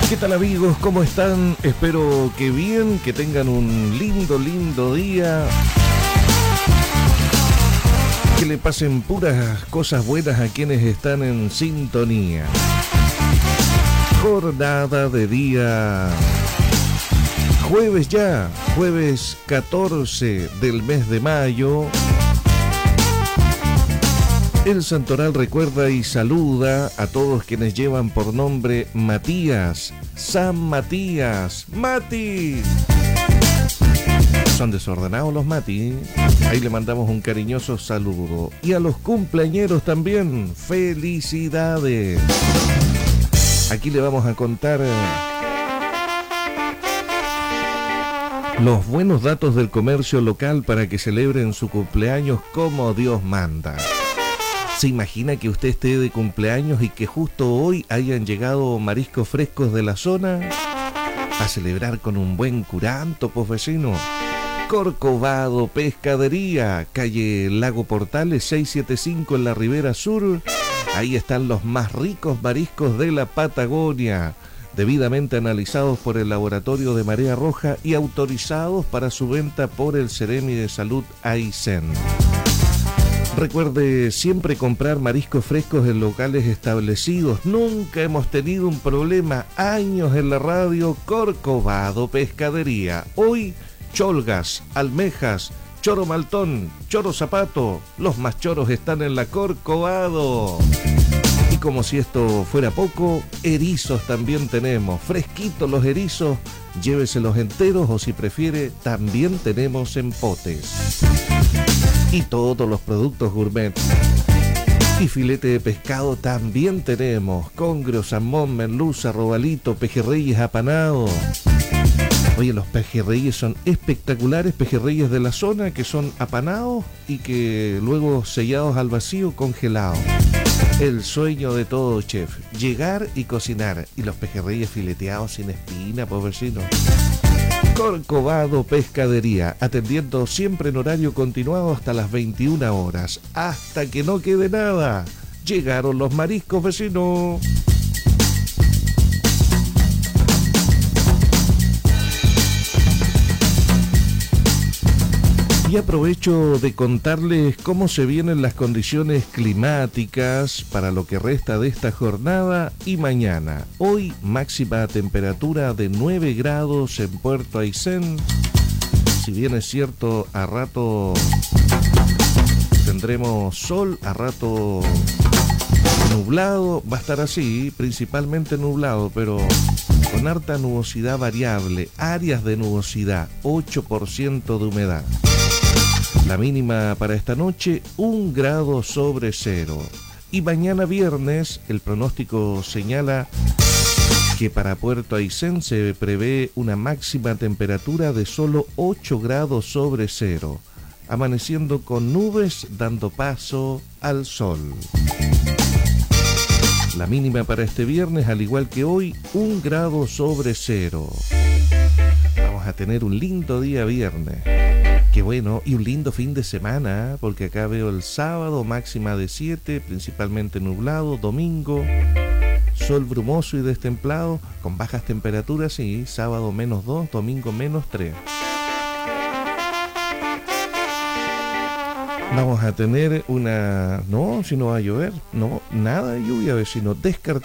¿Qué tal, amigos? ¿Cómo están? Espero que bien, que tengan un lindo día. Que le pasen puras cosas buenas a quienes están en sintonía. Jornada de día jueves ya, jueves 14 del mes de mayo. El Santoral recuerda y saluda a todos quienes llevan por nombre Matías, San Matías, Mati. Son desordenados los Mati. Ahí le mandamos un cariñoso saludo. Y a los cumpleañeros también, felicidades. Aquí le vamos a contar los buenos datos del comercio local para que celebren su cumpleaños como Dios manda. ¿Se imagina que usted esté de cumpleaños y que justo hoy hayan llegado mariscos frescos de la zona? A celebrar con un buen curanto, pues vecino. Corcovado Pescadería, calle Lago Portales 675 en la Ribera Sur. Ahí están los más ricos mariscos de la Patagonia, debidamente analizados por el Laboratorio de Marea Roja y autorizados para su venta por el Ceremi de Salud Aysén. Recuerde siempre comprar mariscos frescos en locales establecidos. Nunca hemos tenido un problema. Años en la radio. Corcovado Pescadería. Hoy, cholgas, almejas, choro maltón, choro zapato. Los más choros están en la Corcovado. Y como si esto fuera poco, erizos también tenemos. Fresquitos los erizos. Lléveselos enteros o si prefiere, también tenemos en potes. Y todos los productos gourmet. Y filete de pescado también tenemos. Congrio, salmón, merluza, robalito, pejerreyes apanados. Oye, los pejerreyes son espectaculares, pejerreyes de la zona que son apanados y que luego sellados al vacío, congelados. El sueño de todo chef, llegar y cocinar. Y los pejerreyes fileteados sin espina, pues vecino. Corcovado Pescadería, atendiendo siempre en horario continuado hasta las 21 horas, hasta que no quede nada. Llegaron los mariscos, vecino. Y aprovecho de contarles cómo se vienen las condiciones climáticas para lo que resta de esta jornada y mañana. Hoy máxima temperatura de 9 grados en Puerto Aysén. Si bien es cierto, a rato tendremos sol, a rato nublado. Va a estar así, principalmente nublado, pero con harta nubosidad variable. Áreas de nubosidad, 8% de humedad. La mínima para esta noche, 1 grado sobre cero. Y mañana viernes, el pronóstico señala que para Puerto Aysén se prevé una máxima temperatura de solo 8 grados sobre cero, amaneciendo con nubes dando paso al sol. La mínima para este viernes, al igual que hoy, 1 grado sobre cero. Vamos a tener un lindo día viernes. Qué bueno, y un lindo fin de semana, porque acá veo el sábado máxima de 7, principalmente nublado, domingo, sol brumoso y destemplado, con bajas temperaturas, y sábado -2, domingo -3. Vamos a tener una... No, si no va a llover, no, nada de lluvia, vecino, descartado.